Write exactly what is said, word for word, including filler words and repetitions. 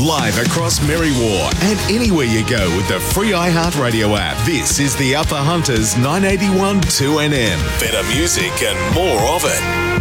live across Merriwar and anywhere you go with the free iHeartRadio app. This is the Upper Hunters nine eighty-one two N M. Better music and more of it.